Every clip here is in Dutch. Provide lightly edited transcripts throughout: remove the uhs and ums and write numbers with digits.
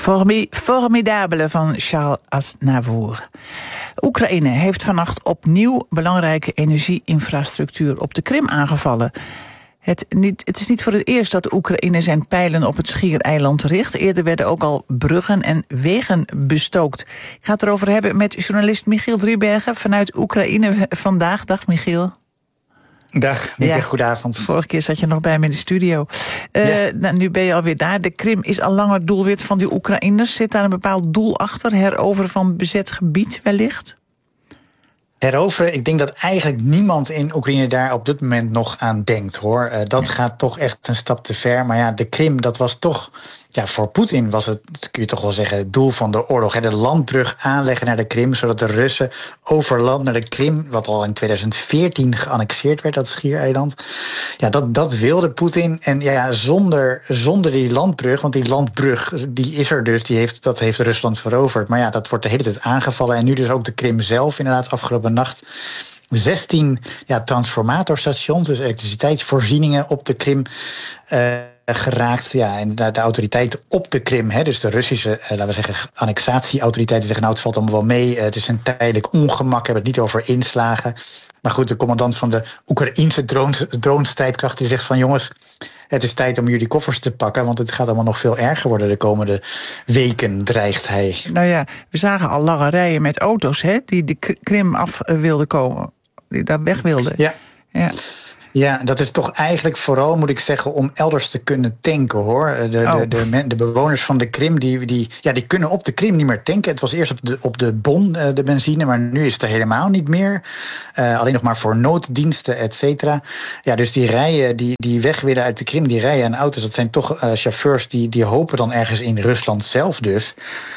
Formidabele van Charles Aznavour. Oekraïne heeft vannacht opnieuw belangrijke energieinfrastructuur op de Krim aangevallen. Het is niet voor het eerst dat Oekraïne zijn pijlen op het Schiereiland richt. Eerder werden ook al bruggen en wegen bestookt. Ik ga het erover hebben met journalist Michiel Driebergen vanuit Oekraïne vandaag. Dag Michiel. Dag, Michiel, goedenavond. Vorige keer zat je nog bij me in de studio. Nu ben je alweer daar. De Krim is al langer doelwit van die Oekraïners. Zit daar een bepaald doel achter? Heroveren van bezet gebied wellicht? Heroveren, ik denk dat eigenlijk niemand in Oekraïne daar op dit moment nog aan denkt, hoor. Dat gaat toch echt een stap te ver. Maar ja, de Krim, dat was toch... Ja, voor Poetin was het, kun je toch wel zeggen, het doel van de oorlog. De landbrug aanleggen naar de Krim, zodat de Russen over land naar de Krim, wat al in 2014 geannexeerd werd, dat schiereiland. Ja, dat wilde Poetin. En ja, zonder die landbrug, want die landbrug, die is er dus, dat heeft Rusland veroverd. Maar ja, dat wordt de hele tijd aangevallen. En nu dus ook de Krim zelf, inderdaad, afgelopen nacht. 16 transformatorstations, dus elektriciteitsvoorzieningen op de Krim geraakt. Ja, en de autoriteiten op de Krim, dus de Russische, laten we zeggen, annexatieautoriteiten zeggen, nou, het valt allemaal wel mee. Het is een tijdelijk ongemak, hebben het niet over inslagen. Maar goed, de commandant van de Oekraïense dronestrijdkrachten die zegt van jongens, het is tijd om jullie koffers te pakken, want het gaat allemaal nog veel erger worden de komende weken, dreigt hij. Nou ja, we zagen al lange rijen met auto's, die de Krim af wilden komen, die daar weg wilden. Ja. Ja, dat is toch eigenlijk vooral, moet ik zeggen, om elders te kunnen tanken, hoor. De bewoners van de Krim, die kunnen op de Krim niet meer tanken. Het was eerst op de Bon, de benzine, maar nu is het er helemaal niet meer. Alleen nog maar voor nooddiensten, et cetera. Ja, dus die rijen, die weg willen uit de Krim, die rijen en auto's, dat zijn toch chauffeurs die hopen dan ergens in Rusland zelf dus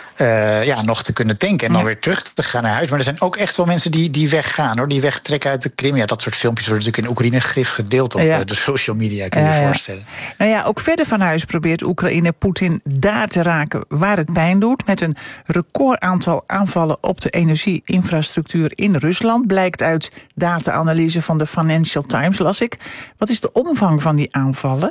nog te kunnen tanken en dan weer terug te gaan naar huis. Maar er zijn ook echt wel mensen die weggaan, hoor. Die wegtrekken uit de Krim. Ja, dat soort filmpjes worden natuurlijk in Oekraïne gedeeld op de social media, kun je je voorstellen. Nou ja, ook verder van huis probeert Oekraïne Poetin daar te raken waar het pijn doet. Met een recordaantal aanvallen op de energieinfrastructuur in Rusland. Blijkt uit data-analyse van de Financial Times, las ik. Wat is de omvang van die aanvallen?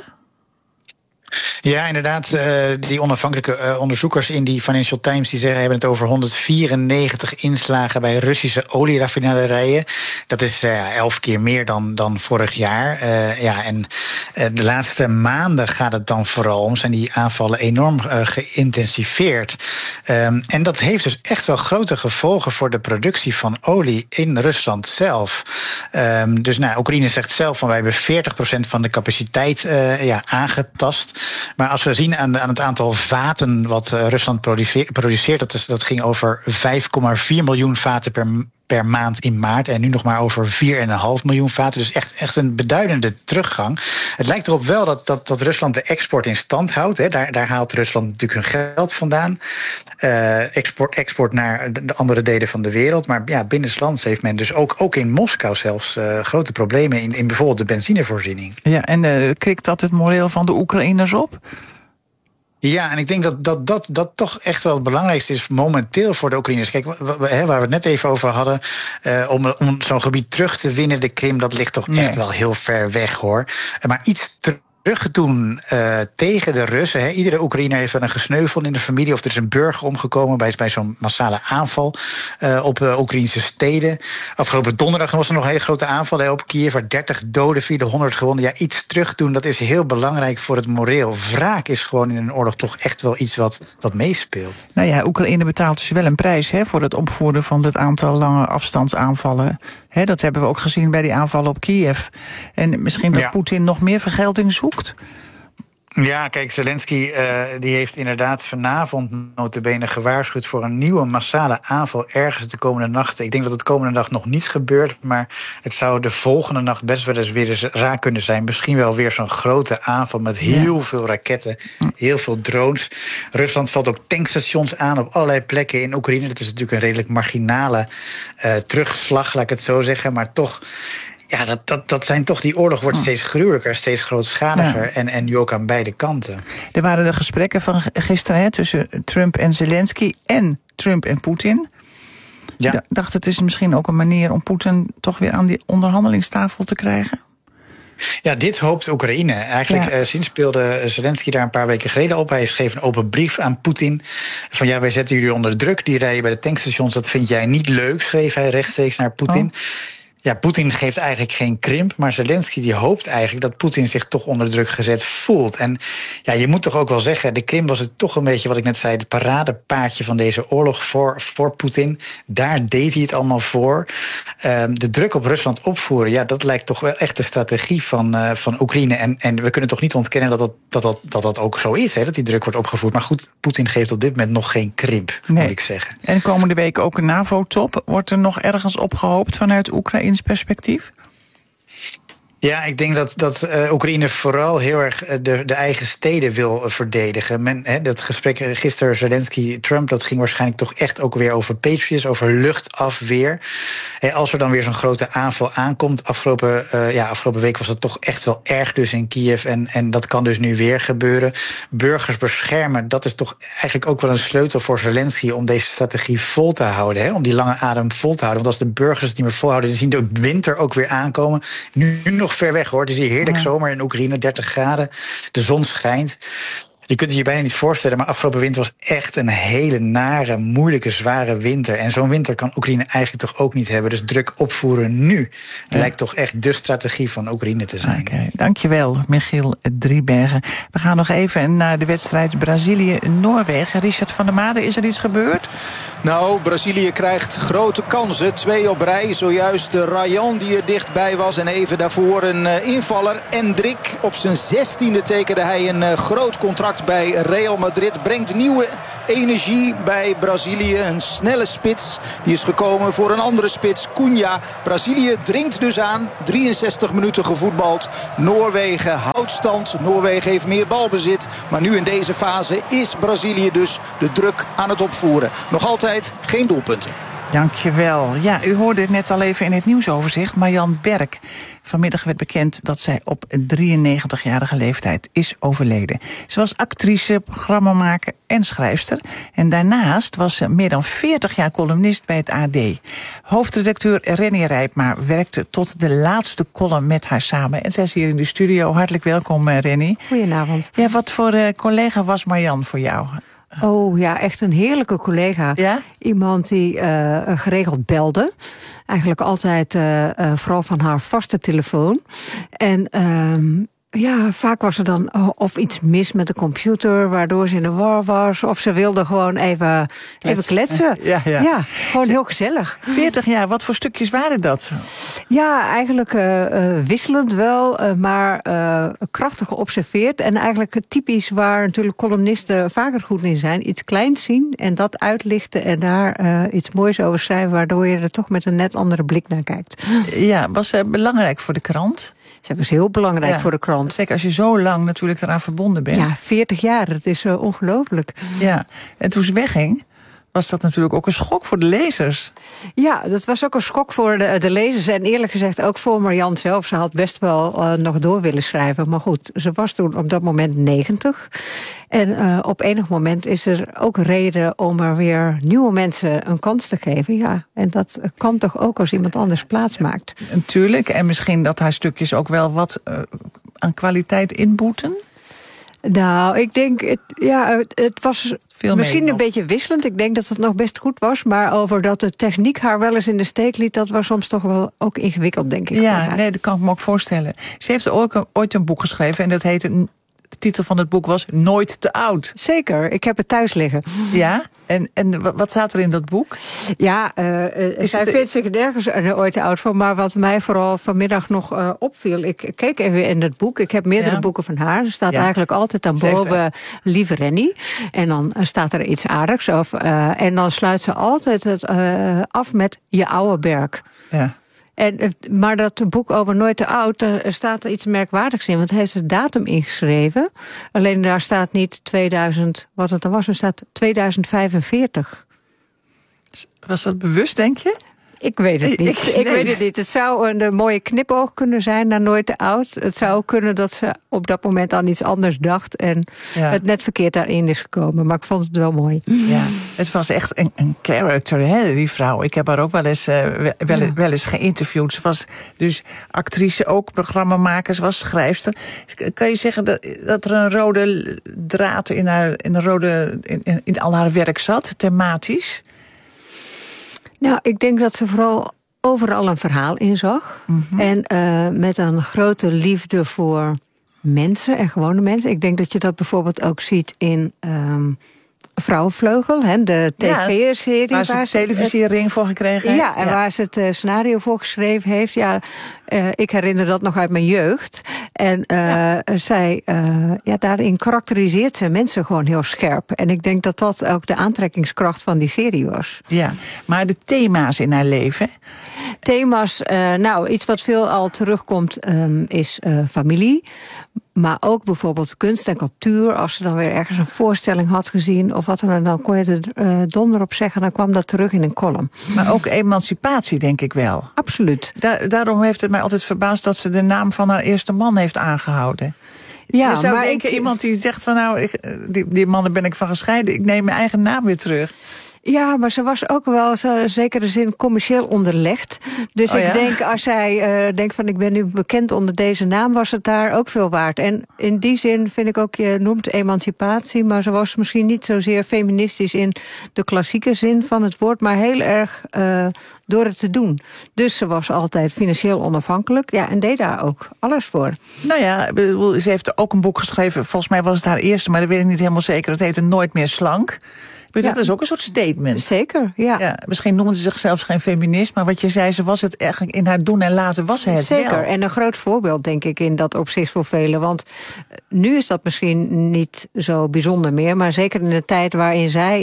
Ja, inderdaad. Die onafhankelijke onderzoekers in die Financial Times die hebben het over 194 inslagen bij Russische olieraffinaderijen. Dat is 11 keer meer dan vorig jaar. En de laatste maanden gaat het dan vooral om, zijn die aanvallen enorm geïntensiveerd. En dat heeft dus echt wel grote gevolgen voor de productie van olie in Rusland zelf. Dus Oekraïne zegt zelf van wij hebben 40% van de capaciteit aangetast. Maar als we zien aan het aantal vaten wat Rusland produceert, dat ging over 5,4 miljoen vaten per maand in maart. En nu nog maar over 4,5 miljoen vaten. Dus echt een beduidende teruggang. Het lijkt erop wel dat Rusland de export in stand houdt. Daar haalt Rusland natuurlijk hun geld vandaan. Export naar de andere delen van de wereld. Maar ja, binnenlands heeft men dus ook in Moskou zelfs grote problemen in bijvoorbeeld de benzinevoorziening. Ja, en krikt dat het moreel van de Oekraïners op? Ja, en ik denk dat toch echt wel het belangrijkste is momenteel voor de Oekraïners. Kijk, waar we het net even over hadden, om zo'n gebied terug te winnen, de Krim, dat ligt toch echt wel heel ver weg, hoor. Maar iets terug doen tegen de Russen. Iedere Oekraïner heeft wel een gesneuveld in de familie, of er is een burger omgekomen bij zo'n massale aanval op Oekraïnse steden. Afgelopen donderdag was er nog een hele grote aanval op Kiev, waar 30 doden vielen, 100 gewonden. Ja, iets terug doen, dat is heel belangrijk voor het moreel. Wraak is gewoon in een oorlog toch echt wel iets wat meespeelt. Nou ja, Oekraïne betaalt dus wel een prijs voor het opvoeren van het aantal lange afstandsaanvallen. Dat hebben we ook gezien bij die aanvallen op Kiev. En misschien dat Poetin nog meer vergelding zoekt? Ja, kijk, Zelensky die heeft inderdaad vanavond notabene gewaarschuwd voor een nieuwe massale aanval ergens de komende nachten. Ik denk dat het komende nacht nog niet gebeurt, maar het zou de volgende nacht best wel eens weer eens raak kunnen zijn. Misschien wel weer zo'n grote aanval met heel veel raketten, heel veel drones. Rusland valt ook tankstations aan op allerlei plekken in Oekraïne. Dat is natuurlijk een redelijk marginale terugslag, laat ik het zo zeggen, maar toch. Ja, dat zijn toch, die oorlog wordt steeds gruwelijker, steeds grootschaliger en nu ook aan beide kanten. Er waren de gesprekken van gisteren tussen Trump en Zelensky en Trump en Poetin. Ja. Dacht het is misschien ook een manier om Poetin toch weer aan die onderhandelingstafel te krijgen? Ja, dit hoopt Oekraïne. Eigenlijk sinds speelde Zelensky daar een paar weken geleden op. Hij schreef een open brief aan Poetin. Van ja, wij zetten jullie onder druk. Die rijden bij de tankstations, dat vind jij niet leuk, schreef hij rechtstreeks naar Poetin. Oh. Ja, Poetin geeft eigenlijk geen krimp, maar Zelensky die hoopt eigenlijk dat Poetin zich toch onder druk gezet voelt. En ja, je moet toch ook wel zeggen, de Krim was het toch een beetje, wat ik net zei, het paradepaardje van deze oorlog voor Poetin. Daar deed hij het allemaal voor. De druk op Rusland opvoeren, ja, dat lijkt toch wel echt de strategie van Oekraïne. En we kunnen toch niet ontkennen dat ook zo is, hè, dat die druk wordt opgevoerd. Maar goed, Poetin geeft op dit moment nog geen krimp, moet ik zeggen. En komende week ook een NAVO-top. Wordt er nog ergens opgehoopt vanuit Oekraïns perspectief? Ja, ik denk dat Oekraïne vooral heel erg de eigen steden wil verdedigen. Dat gesprek gisteren Zelensky-Trump, dat ging waarschijnlijk toch echt ook weer over Patriots, over luchtafweer. Als er dan weer zo'n grote aanval aankomt, afgelopen week was het toch echt wel erg dus in Kiev. En dat kan dus nu weer gebeuren. Burgers beschermen, dat is toch eigenlijk ook wel een sleutel voor Zelensky om deze strategie vol te houden. Om die lange adem vol te houden. Want als de burgers het niet meer volhouden, dan zien de winter ook weer aankomen. Nu nog ver weg hoor. Het is hier heerlijk zomer in Oekraïne, 30 graden. De zon schijnt. Je kunt het je bijna niet voorstellen, maar afgelopen winter was echt een hele nare, moeilijke, zware winter. En zo'n winter kan Oekraïne eigenlijk toch ook niet hebben. Dus druk opvoeren nu lijkt toch echt de strategie van Oekraïne te zijn. Okay, dankjewel, Michiel Driebergen. We gaan nog even naar de wedstrijd Brazilië-Noorwegen. Richard van der Made, is er iets gebeurd? Nou, Brazilië krijgt grote kansen. 2 op rij. Zojuist Rayan die er dichtbij was. En even daarvoor een invaller. Endrick. Op zijn 16e tekende hij een groot contract bij Real Madrid. Brengt nieuwe energie bij Brazilië. Een snelle spits. Die is gekomen voor een andere spits. Cunha. Brazilië dringt dus aan. 63 minuten gevoetbald. Noorwegen houdt stand. Noorwegen heeft meer balbezit. Maar nu in deze fase is Brazilië dus de druk aan het opvoeren. Nog altijd geen doelpunten. Dankjewel. Ja, u hoorde het net al even in het nieuwsoverzicht. Marjan Berk. Vanmiddag werd bekend dat zij op 93-jarige leeftijd is overleden. Ze was actrice, programmamaker en schrijfster. En daarnaast was ze meer dan 40 jaar columnist bij het AD. Hoofdredacteur Rennie Rijpma werkte tot de laatste column met haar samen. En zij is hier in de studio. Hartelijk welkom, Rennie. Goedenavond. Ja, wat voor collega was Marjan voor jou? Oh ja, echt een heerlijke collega. Ja? Iemand die geregeld belde. Eigenlijk altijd vooral van haar vaste telefoon. En ja, vaak was er dan of iets mis met de computer, waardoor ze in de war was. Of ze wilde gewoon even kletsen. Ja, gewoon heel gezellig. 40 jaar, wat voor stukjes waren dat? Ja, eigenlijk wisselend wel, maar krachtig geobserveerd. En eigenlijk typisch waar natuurlijk columnisten vaker goed in zijn. Iets kleins zien en dat uitlichten en daar iets moois over schrijven, waardoor je er toch met een net andere blik naar kijkt. Ja, was belangrijk voor de krant? Zij was heel belangrijk voor de krant. Zeker als je zo lang natuurlijk eraan verbonden bent. Ja, 40 jaar, dat is ongelooflijk. Ja, en toen ze wegging, was dat natuurlijk ook een schok voor de lezers. Ja, dat was ook een schok voor de lezers. En eerlijk gezegd ook voor Marjan zelf. Ze had best wel nog door willen schrijven. Maar goed, ze was toen op dat moment 90. En op enig moment is er ook reden om er weer nieuwe mensen een kans te geven. Ja, en dat kan toch ook als iemand anders plaats maakt. Natuurlijk, en misschien dat haar stukjes ook wel wat aan kwaliteit inboeten? Nou, ik denk, het was misschien een beetje wisselend. Ik denk dat het nog best goed was. Maar over dat de techniek haar wel eens in de steek liet, dat was soms toch wel ook ingewikkeld, denk ik. Ja, nee, dat kan ik me ook voorstellen. Ze heeft ooit een boek geschreven en dat heette... De titel van het boek was Nooit te oud. Zeker, ik heb het thuis liggen. Ja, en wat staat er in dat boek? Ja, zij vindt zich nergens ooit te oud voor. Maar wat mij vooral vanmiddag nog opviel... Ik keek even in het boek. Ik heb meerdere boeken van haar. Er staat eigenlijk altijd aan boven Lieve Rennie. En dan staat er iets aardigs. En dan sluit ze altijd het af met Je oude berk. Ja. Maar dat boek over Nooit te oud, daar staat er iets merkwaardigs in. Want hij heeft de datum ingeschreven. Alleen daar staat niet 2000, wat het dan was, er staat 2045. Was dat bewust, denk je? Ik weet het niet. Ik weet het niet. Het zou een mooie knipoog kunnen zijn naar Nooit te Oud. Het zou kunnen dat ze op dat moment aan iets anders dacht en het net verkeerd daarin is gekomen. Maar ik vond het wel mooi. Ja, het was echt een character, hè, die vrouw. Ik heb haar ook wel eens geïnterviewd. Ze was dus actrice, ook programmamaker, ze was schrijfster. Kan je zeggen dat er een rode draad in al haar werk zat, thematisch? Nou, ik denk dat ze vooral overal een verhaal in zag. Mm-hmm. En met een grote liefde voor mensen en gewone mensen. Ik denk dat je dat bijvoorbeeld ook ziet in Vrouwenvleugel, de tv-serie. Waar ze de televisiering voor gekregen heeft. Ja, en waar ze het scenario voor geschreven heeft. Ja, ik herinner dat nog uit mijn jeugd. En zij, daarin karakteriseert ze mensen gewoon heel scherp. En ik denk dat dat ook de aantrekkingskracht van die serie was. Ja, maar de thema's in haar leven? Thema's, iets wat veel al terugkomt is familie. Maar ook bijvoorbeeld kunst en cultuur. Als ze dan weer ergens een voorstelling had gezien of wat dan kon je er donder op zeggen. Dan kwam dat terug in een column. Maar ook emancipatie, denk ik wel. Absoluut. Daarom heeft het mij altijd verbaasd dat ze de naam van haar eerste man heeft aangehouden. Ja, je zou denken, iemand die zegt van die mannen ben ik van gescheiden. Ik neem mijn eigen naam weer terug. Ja, maar ze was ook wel in zekere zin commercieel onderlegd. Dus ik denk, als zij denkt van ik ben nu bekend onder deze naam, was het daar ook veel waard. En in die zin vind ik ook, je noemt emancipatie, maar ze was misschien niet zozeer feministisch in de klassieke zin van het woord, maar heel erg door het te doen. Dus ze was altijd financieel onafhankelijk. Ja, en deed daar ook alles voor. Nou ja, ze heeft ook een boek geschreven. Volgens mij was het haar eerste, maar dat weet ik niet helemaal zeker. Dat heette Nooit meer slank. Dat is ook een soort statement. Zeker, ja. Misschien noemde ze zichzelf geen feminist, maar wat je zei, ze was het eigenlijk in haar doen en laten was ze het zeker. wel. En een groot voorbeeld, denk ik, in dat opzicht voor velen. Want nu is dat misschien niet zo bijzonder meer, maar zeker in de tijd waarin zij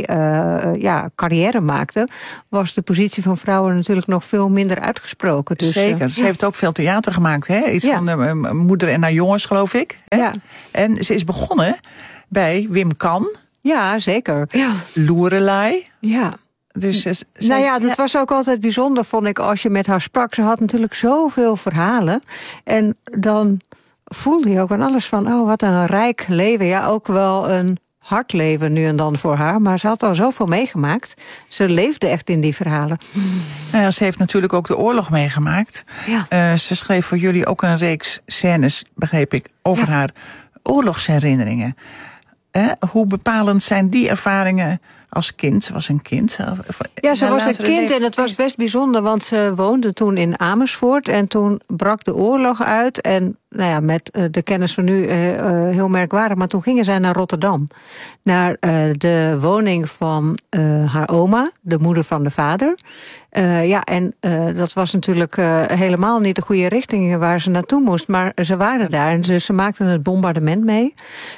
carrière maakte, was de positie van vrouwen natuurlijk nog veel minder uitgesproken. Dus, zeker. Ze heeft ook veel theater gemaakt, hè? Iets van de moeder en haar jongens, geloof ik. Hè? Ja. En ze is begonnen bij Wim Kan. Ja, zeker. Ja. Loerelei. Ja. Dus dat was ook altijd bijzonder, vond ik, als je met haar sprak. Ze had natuurlijk zoveel verhalen. En dan voelde je ook aan alles van, wat een rijk leven. Ja, ook wel een hard leven nu en dan voor haar. Maar ze had al zoveel meegemaakt. Ze leefde echt in die verhalen. Nou ja, ze heeft natuurlijk ook de oorlog meegemaakt. Ja. Ze schreef voor jullie ook een reeks scènes, begreep ik, over haar oorlogsherinneringen. Hoe bepalend zijn die ervaringen als kind? Ze was een kind. Ja, ze was een kind en het was best bijzonder, want ze woonde toen in Amersfoort en toen brak de oorlog uit. En met de kennis van nu heel merkwaardig, maar toen gingen zij naar Rotterdam. Naar de woning van haar oma, de moeder van de vader. Dat was natuurlijk helemaal niet de goede richting waar ze naartoe moest. Maar ze waren daar en dus ze maakten het bombardement mee.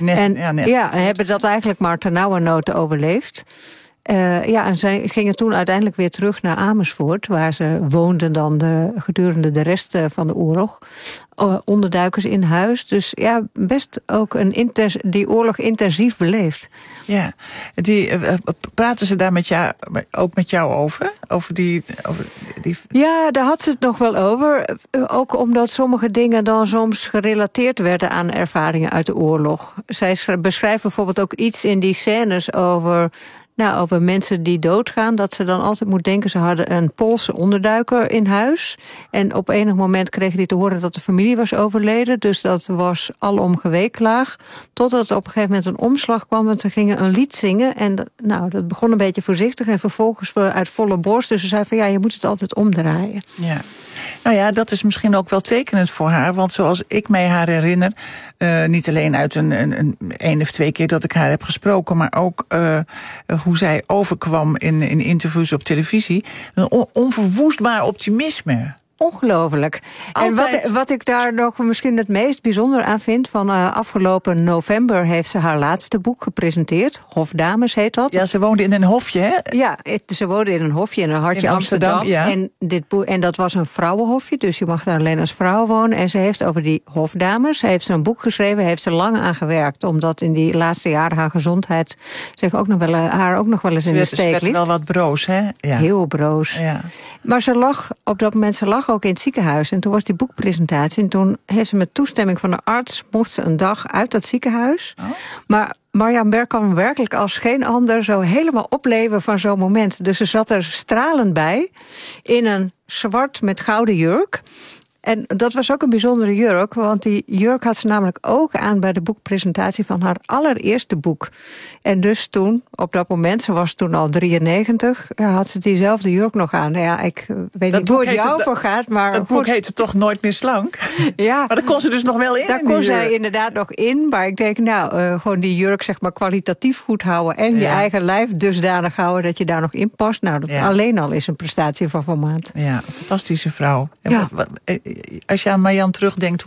Hebben dat eigenlijk maar ternauwernood overleefd. En zij gingen toen uiteindelijk weer terug naar Amersfoort, waar ze woonden dan gedurende de rest van de oorlog. Onderduikers in huis. Dus ja, best ook die oorlog intensief beleefd. Ja, praten ze daar ook met jou over? Over die... Ja, daar had ze het nog wel over. Ook omdat sommige dingen dan soms gerelateerd werden aan ervaringen uit de oorlog. Zij beschrijft bijvoorbeeld ook iets in die scènes over mensen die doodgaan, dat ze dan altijd moet denken, ze hadden een Poolse onderduiker in huis. En op enig moment kregen die te horen dat de familie was overleden. Dus dat was alom geweeklaag. Totdat op een gegeven moment een omslag kwam, want ze gingen een lied zingen. En dat begon een beetje voorzichtig en vervolgens uit volle borst. Dus ze zei van je moet het altijd omdraaien. Ja. Nou ja, dat is misschien ook wel tekenend voor haar. Want zoals ik mij haar herinner, niet alleen uit een of twee keer dat ik haar heb gesproken, maar ook hoe zij overkwam in interviews op televisie. Een onverwoestbaar optimisme. ongelooflijk. Altijd. En wat ik daar nog misschien het meest bijzonder aan vind, van afgelopen november heeft ze haar laatste boek gepresenteerd. Hofdames heet dat. Ja, ze woonde in een hofje, hè? Ja, ze woonde in een hofje in een hartje in Amsterdam. Ja. En dat was een vrouwenhofje, dus je mag daar alleen als vrouw wonen. En ze heeft over die hofdames, heeft ze een boek geschreven, heeft ze lang aan gewerkt, omdat in die laatste jaren haar gezondheid haar ook nog wel eens in de steek liet. Ze werd wel wat broos, hè? Ja. Heel broos. Ja. Maar op dat moment lag ook in het ziekenhuis. En toen was die boekpresentatie. En toen heeft ze met toestemming van de arts, mocht ze een dag uit dat ziekenhuis. Oh. Maar Marjan Berg kan werkelijk als geen ander zo helemaal opleven van zo'n moment. Dus ze zat er stralend bij in een zwart met gouden jurk. En dat was ook een bijzondere jurk, want die jurk had ze namelijk ook aan bij de boekpresentatie van haar allereerste boek. En dus toen, op dat moment, ze was toen al 93, had ze diezelfde jurk nog aan. Ja, ik weet niet hoe het jou voor gaat, maar... Dat boek heette toch Nooit meer slank? Ja. Maar daar kon ze dus nog wel in. Daar kon zij inderdaad nog in, maar ik denk, gewoon die jurk zeg maar kwalitatief goed houden en je eigen lijf dusdanig houden dat je daar nog in past. Nou, dat alleen al is een prestatie van formaat. Ja, een fantastische vrouw. Ja. Als je aan Marjan terugdenkt,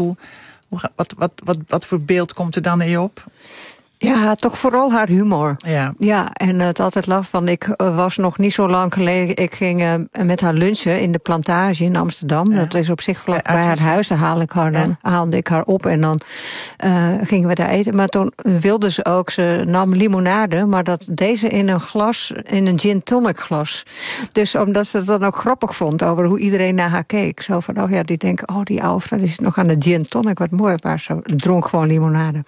wat voor beeld komt er dan in je op? Ja, toch vooral haar humor. Ja, en het altijd lach van, ik was nog niet zo lang geleden, ik ging met haar lunchen in de Plantage in Amsterdam. Ja. Dat is op zich vlak bij haar huis, daar haalde ik haar op en dan gingen we daar eten. Maar toen wilde ze ook, ze nam limonade, maar dat deze in een gin tonic glas. Dus omdat ze het dan ook grappig vond over hoe iedereen naar haar keek. Zo van, die denken, die oude vrouw die zit nog aan de gin tonic, wat mooi. Maar ze dronk gewoon limonade.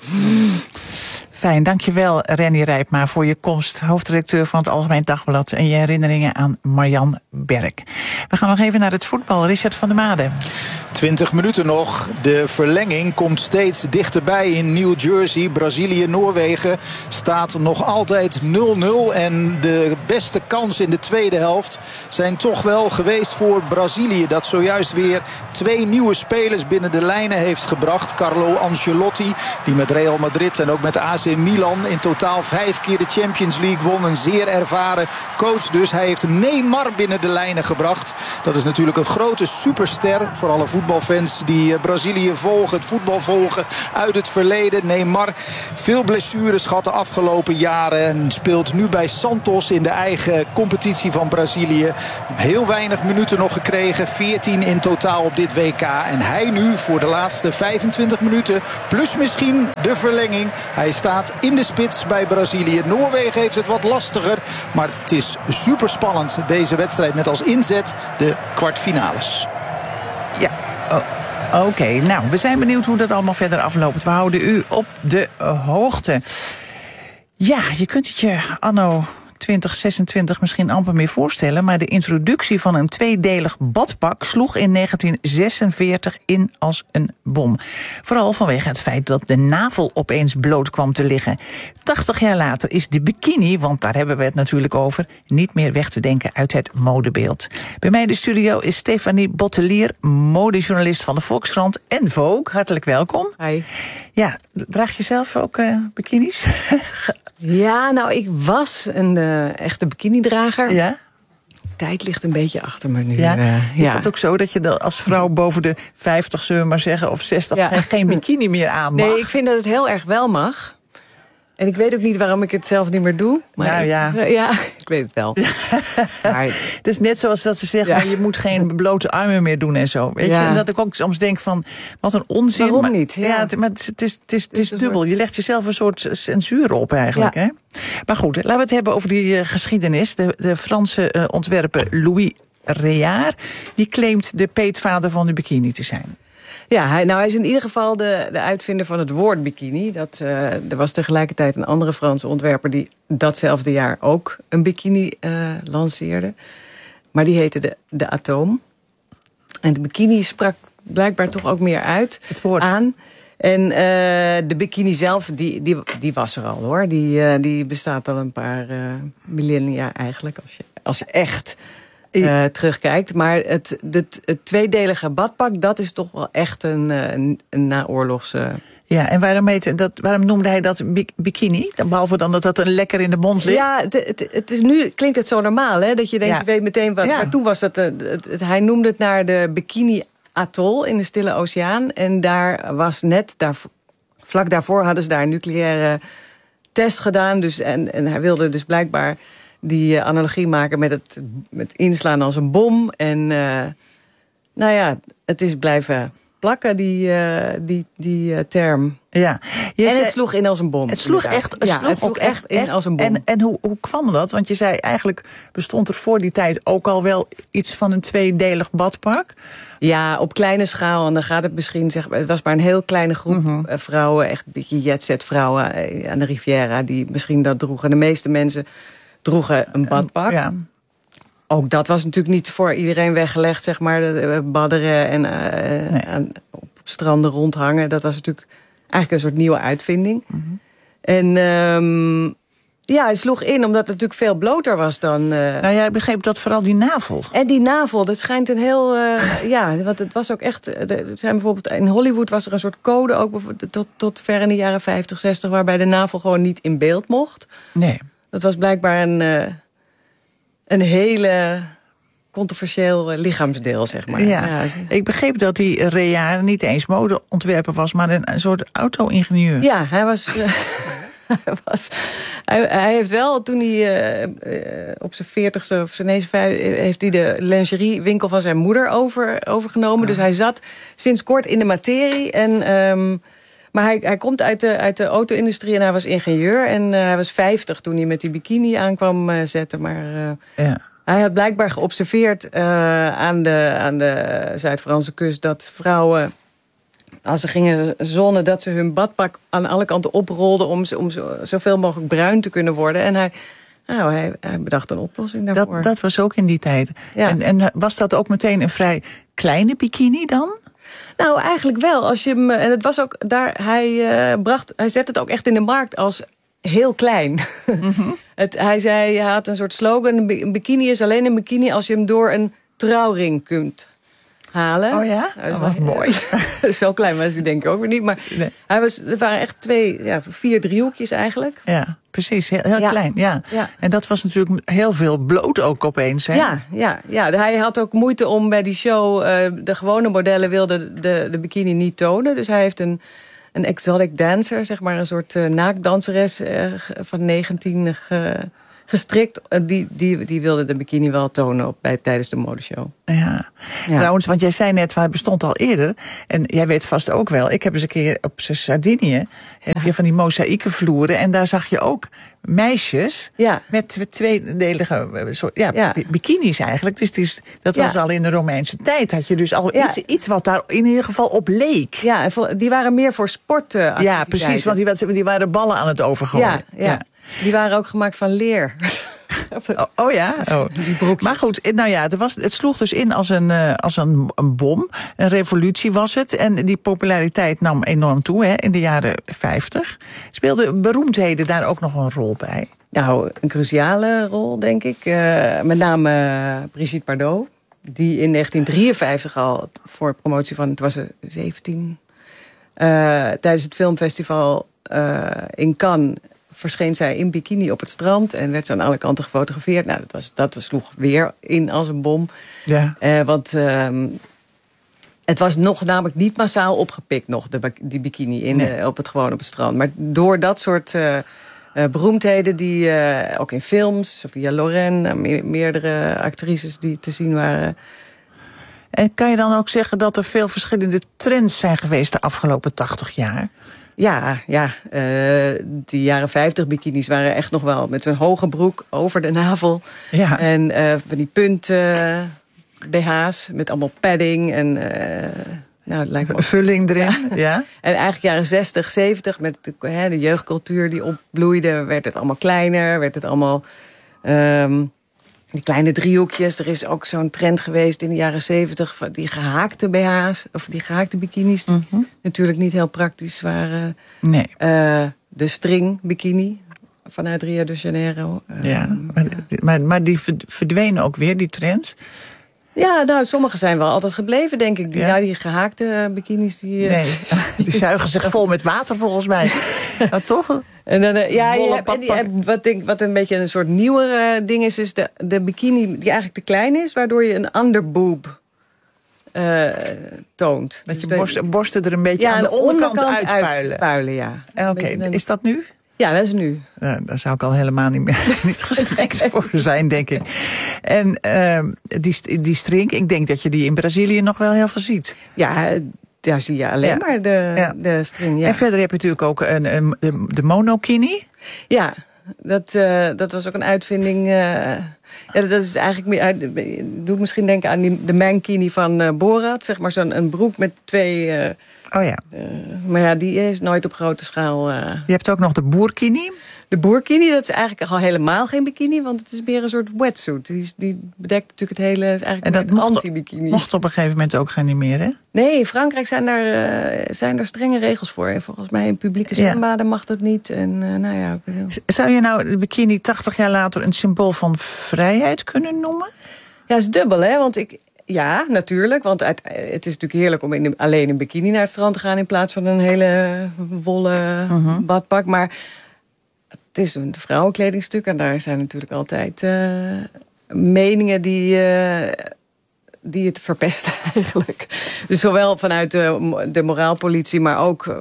Fijn, dankjewel Renny Rijpma voor je komst, hoofdredacteur van het Algemeen Dagblad, en je herinneringen aan Marjan Berg. We gaan nog even naar het voetbal. Richard van der Made. 20 minuten nog. De verlenging komt steeds dichterbij in New Jersey. Brazilië-Noorwegen staat nog altijd 0-0. En de beste kansen in de tweede helft zijn toch wel geweest voor Brazilië. Dat zojuist weer 2 nieuwe spelers binnen de lijnen heeft gebracht. Carlo Ancelotti, die met Real Madrid en ook met AC Milan in totaal 5 keer de Champions League won. Een zeer ervaren coach dus. Hij heeft Neymar binnen de lijnen gebracht. Dat is natuurlijk een grote superster voor alle voetbalfans die Brazilië volgen, het voetbal volgen uit het verleden. Neymar, veel blessures gehad de afgelopen jaren en speelt nu bij Santos in de eigen competitie van Brazilië. Heel weinig minuten nog gekregen, 14 in totaal op dit WK. En hij nu voor de laatste 25 minuten, plus misschien de verlenging. Hij staat in de spits bij Brazilië. Noorwegen heeft het wat lastiger, maar het is super spannend deze wedstrijd met als inzet de kwartfinales. Ja, oké. Nou, we zijn benieuwd hoe dat allemaal verder afloopt. We houden u op de hoogte. Ja, je kunt het je anno 2026 misschien amper meer voorstellen, maar de introductie van een tweedelig badpak sloeg in 1946 in als een bom. Vooral vanwege het feit dat de navel opeens bloot kwam te liggen. 80 jaar later is de bikini, want daar hebben we het natuurlijk over, niet meer weg te denken uit het modebeeld. Bij mij in de studio is Stefanie Bottelier, modejournalist van de Volkskrant en Vogue. Hartelijk welkom. Hi. Ja, draag je zelf ook bikinis? Ja, nou, ik was een echte bikinidrager. Ja? Tijd ligt een beetje achter me nu. Ja? Is dat ook zo dat je als vrouw boven de 50, zullen we maar zeggen, of 60 geen bikini meer aan mag? Nee, ik vind dat het heel erg wel mag. En ik weet ook niet waarom ik het zelf niet meer doe. Maar ik weet het wel. Ja. Maar het is net zoals dat ze zeggen, maar je moet geen blote armen meer doen en zo. Weet je? En dat ik ook soms denk van, wat een onzin. Waarom niet? Ja, maar het is dubbel. Je legt jezelf een soort censuur op eigenlijk. Hè? Maar goed, laten we het hebben over die geschiedenis. De Franse ontwerper Louis Réard, die claimt de peetvader van de bikini te zijn. Ja, hij is in ieder geval de uitvinder van het woord bikini. Er was tegelijkertijd een andere Franse ontwerper die datzelfde jaar ook een bikini lanceerde. Maar die heette de Atoom. En de bikini sprak blijkbaar toch ook meer uit het woord aan. En de bikini zelf, die was er al hoor. Die bestaat al een paar millennia eigenlijk, als je echt terugkijkt. Maar het tweedelige badpak, dat is toch wel echt een naoorlogse Ja, en waarom noemde hij dat bikini? Behalve dan dat een lekker in de mond ligt. Ja, het is nu klinkt het zo normaal, hè? Dat je denkt, je weet meteen wat. Ja. Maar toen was dat. Hij noemde het naar de Bikini Atoll in de Stille Oceaan. En daar was vlak daarvoor hadden ze daar een nucleaire test gedaan. Dus, en hij wilde dus blijkbaar die analogie maken met het inslaan als een bom. En het is blijven plakken, die term. Ja. Het sloeg in als een bom. Het sloeg echt in als een bom. En hoe kwam dat? Want je zei eigenlijk bestond er voor die tijd ook al wel iets van een tweedelig badpak. Ja, op kleine schaal. En dan gaat het misschien, het was maar een heel kleine groep vrouwen. Echt een beetje jetset vrouwen aan de Riviera. Die misschien dat droegen. De meeste mensen droegen een badpak. Ja. Ook dat was natuurlijk niet voor iedereen weggelegd, zeg maar. Badderen en op stranden rondhangen. Dat was natuurlijk eigenlijk een soort nieuwe uitvinding. Mm-hmm. En hij sloeg in, omdat het natuurlijk veel bloter was dan... ik begreep dat vooral die navel. En die navel, dat schijnt een heel... want het was ook echt... zijn bijvoorbeeld in Hollywood was er een soort code, ook tot ver in de jaren 50, 60... waarbij de navel gewoon niet in beeld mocht. Nee. Dat was blijkbaar een hele controversieel lichaamsdeel, zeg maar. Ja. Ik begreep dat die Rea niet eens modeontwerper was, maar een soort auto-ingenieur. Ja, hij was... Hij heeft wel, toen hij op zijn 40ste of zijn 50ste... heeft hij de lingeriewinkel van zijn moeder overgenomen. Dus hij zat sinds kort in de materie. Maar hij komt uit de auto-industrie en hij was ingenieur. En hij was 50 toen hij met die bikini aankwam zetten. Maar hij had blijkbaar geobserveerd aan de Zuid-Franse kust... dat vrouwen, als ze gingen zonnen, dat ze hun badpak aan alle kanten oprolden... om zoveel mogelijk bruin te kunnen worden. En hij bedacht een oplossing daarvoor. Dat was ook in die tijd. Ja. En was dat ook meteen een vrij kleine bikini dan? Nou, eigenlijk wel. Als je hem, en het was ook daar, hij zette het ook echt in de markt als heel klein. Mm-hmm. Hij had een soort slogan: een bikini is alleen een bikini als je hem door een trouwring kunt halen. Oh ja? Wat mooi. Zo klein was hij denk ik ook weer niet. Maar nee. Er waren echt 4 driehoekjes eigenlijk. Ja, precies. Heel klein. Ja. En dat was natuurlijk heel veel bloot ook opeens. Hè? Ja. Hij had ook moeite om bij die show... de gewone modellen wilden de bikini niet tonen. Dus hij heeft een exotic dancer, zeg maar een soort naaktdanseres van 19 gestrikt. Die wilde de bikini wel tonen tijdens de modeshow. Ja. Trouwens, want jij zei net, hij bestond al eerder. En jij weet vast ook wel, ik heb eens een keer op Sardinië... heb je van die mozaïekenvloeren. En daar zag je ook meisjes met tweedelige bikinis eigenlijk. Dus dat was al in de Romeinse tijd. Had je dus al iets wat daar in ieder geval op leek. Ja, en die waren meer voor sportactiviteiten. Ja, precies, want die waren ballen aan het overgooien. Ja. Die waren ook gemaakt van leer. Die broekjes. Maar goed, het sloeg dus in als een bom. Een revolutie was het. En die populariteit nam enorm toe in de jaren 50. Speelden beroemdheden daar ook nog een rol bij? Nou, een cruciale rol, denk ik. Met name Brigitte Bardot. Die in 1953 al voor promotie van, het was 17... tijdens het filmfestival in Cannes... verscheen zij in bikini op het strand en werd ze aan alle kanten gefotografeerd. Nou, dat sloeg weer in als een bom. Ja. Want het was namelijk niet massaal opgepikt nog, die bikini op het strand. Maar door dat soort beroemdheden die ook in films, Sophia Loren, meerdere actrices die te zien waren. En kan je dan ook zeggen dat er veel verschillende trends zijn geweest de afgelopen 80 jaar? Ja. Die jaren 50 bikinis waren echt nog wel met zo'n hoge broek over de navel. Ja. En van die punten BH's met allemaal padding en het lijkt me ook vulling erin. Ja. En eigenlijk jaren 60, 70 met de jeugdcultuur die opbloeide, werd het allemaal kleiner, werd het allemaal die kleine driehoekjes. Er is ook zo'n trend geweest in de jaren 70... van die gehaakte BH's, of die gehaakte bikinis... die natuurlijk niet heel praktisch waren. Nee. De string bikini vanuit Rio de Janeiro. Maar die verdwenen ook weer, die trends? Ja, nou, sommige zijn wel altijd gebleven, denk ik. Die gehaakte bikinis... Nee, die zuigen zich vol met water volgens mij. Ja, toch? En dan, wat een beetje een soort nieuwer ding is de bikini die eigenlijk te klein is, waardoor je een underboob toont. Dat je borsten er een beetje aan de onderkant uitpuilen. Ja. Oké, is dat nu? Ja, dat is nu. Daar zou ik al helemaal niet geschikt voor zijn, denk ik. En die string, ik denk dat je die in Brazilië nog wel heel veel ziet. Ja, daar zie je alleen maar de string. Ja. En verder heb je natuurlijk ook de monokini. Ja, dat was ook een uitvinding. Dat is eigenlijk meer. Doet misschien denken aan de mankini van Borat, zeg maar zo'n broek met twee. Maar ja, die is nooit op grote schaal. Je hebt ook nog de burkini. De burkini, dat is eigenlijk al helemaal geen bikini, want het is meer een soort wetsuit. Die bedekt natuurlijk het hele, is eigenlijk en dat anti-bikini. Mocht op een gegeven moment ook geen meer, hè? Nee, in Frankrijk zijn daar strenge regels voor. En volgens mij in publieke zwembaden mag dat niet. En, Zou je nou de bikini 80 jaar later een symbool van vrijheid kunnen noemen? Ja, is dubbel, hè? Want ja, natuurlijk. Want het is natuurlijk heerlijk om alleen in bikini naar het strand te gaan in plaats van een hele wollen badpak. Maar het is een vrouwenkledingstuk en daar zijn natuurlijk altijd meningen die het verpesten eigenlijk. Dus zowel vanuit de moraalpolitie, maar ook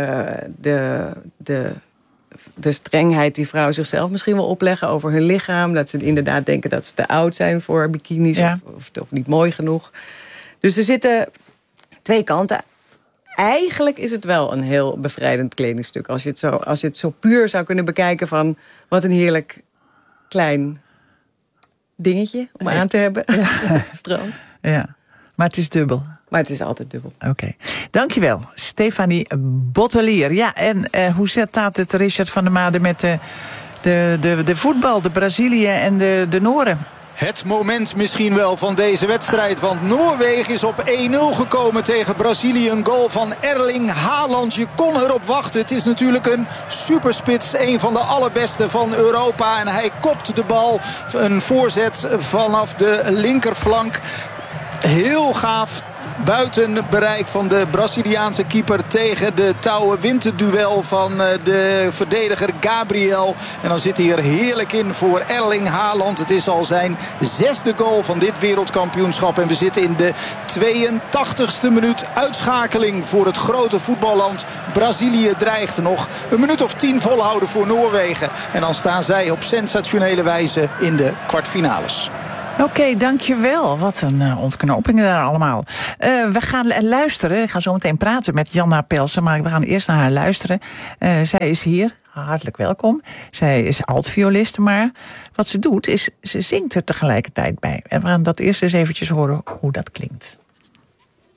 de strengheid die vrouwen zichzelf misschien wel opleggen over hun lichaam. Dat ze inderdaad denken dat ze te oud zijn voor bikinis of niet mooi genoeg. Dus er zitten twee kanten. Eigenlijk is het wel een heel bevrijdend kledingstuk. Als je het zo puur zou kunnen bekijken van wat een heerlijk klein dingetje om aan te hebben op het strand. Ja, maar het is dubbel. Maar het is altijd dubbel. Oké. Dankjewel, Stefanie Bottelier. Ja, en hoe staat het, Richard van der Made, met de voetbal, de Brazilië en de Noren? Het moment misschien wel van deze wedstrijd. Want Noorwegen is op 1-0 gekomen tegen Brazilië. Een goal van Erling Haaland. Je kon erop wachten. Het is natuurlijk een superspits. Een van de allerbeste van Europa. En hij kopt de bal. Een voorzet vanaf de linkerflank. Heel gaaf. Buiten bereik van de Braziliaanse keeper tegen de touwen. Wint het duel van de verdediger Gabriel. En dan zit hij er heerlijk in voor Erling Haaland. Het is al zijn 6e goal van dit wereldkampioenschap. En we zitten in de 82e minuut. Uitschakeling voor het grote voetballand. Brazilië dreigt nog een minuut of 10 volhouden voor Noorwegen. En dan staan zij op sensationele wijze in de kwartfinales. Oké, dankjewel. Wat een ontknopingen daar allemaal. We gaan luisteren. Ik ga zo meteen praten met Janna Pelsen, maar we gaan eerst naar haar luisteren. Zij is hier. Hartelijk welkom. Zij is altviolist, maar wat ze doet is, ze zingt er tegelijkertijd bij. En we gaan dat eerst eens eventjes horen hoe dat klinkt.